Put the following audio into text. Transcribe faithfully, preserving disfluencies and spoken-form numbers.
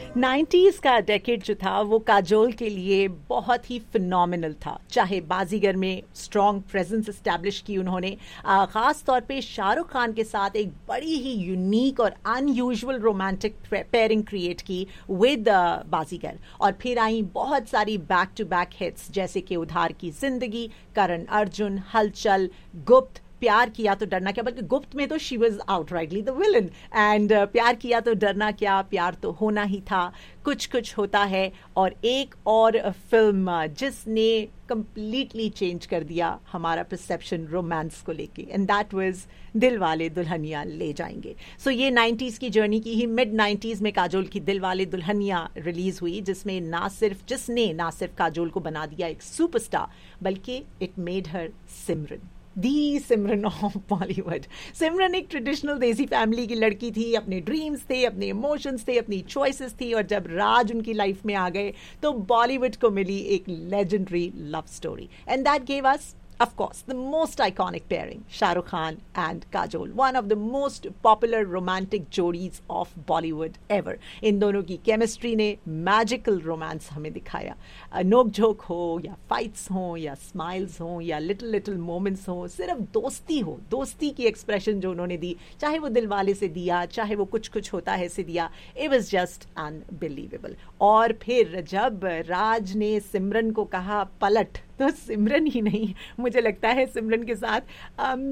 Nineties का decade जो था वो काजोल के लिए बहुत ही फिनोमिनल था। चाहे बाजीगर में स्ट्रॉन्ग प्रेजेंस एस्टैब्लिश की उन्होंने, ख़ास तौर पे शाहरुख खान के साथ एक बड़ी ही यूनिक और अनयूजुअल रोमांटिक पेयरिंग क्रिएट की विद बाजीगर, और फिर आई बहुत सारी बैक टू बैक हिट्स जैसे कि उधार की जिंदगी, करण अर्जुन, हलचल, गुप्त, प्यार किया तो डरना क्या, बल्कि गुप्त में तो she was outrightly the villain, and प्यार किया तो डरना क्या, प्यार तो होना ही था, कुछ कुछ होता है, और एक और फिल्म जिसने कंप्लीटली चेंज कर दिया हमारा परसेप्शन रोमांस को लेके, and that was Dilwale Dulhania ले जाएंगे। सो so, ये नाइन्टीज़ की जर्नी की ही मिड नाइन्टीज़ में काजोल की दिलवाले दुल्हनिया रिलीज हुई, जिसमें ना सिर्फ जिसने ना सिर्फ काजोल को बना दिया एक सुपरस्टार, बल्कि it made her Simran, the Simran of Bollywood. सिमरन एक ट्रेडिशनल देसी फैमिली की लड़की थी, अपने ड्रीम्स थे, अपने इमोशंस थे, अपनी चॉइसेस थी, और जब राज उनकी लाइफ में आ गए तो बॉलीवुड को मिली एक legendary love story, and that gave us of course the most iconic pairing, Shah Rukh Khan and Kajol, one of the most popular romantic jodis of Bollywood ever. इन दोनों की केमिस्ट्री ने मैजिकल रोमांस हमें दिखाया। नोक झोंक हो या fights हो या स्माइल्स हो या लिटिल लिटिल मोमेंट्स हो, सिर्फ दोस्ती हो, दोस्ती की एक्सप्रेशन जो उन्होंने दी, चाहे वो दिलवाले से दिया, चाहे वो कुछ कुछ होता है से दिया, इट वाज जस्ट अनबिलीवेबल। और फिर जब राज ने सिमरन को कहा पलट, तो सिमरन ही नहीं, मुझे लगता है सिमरन के साथ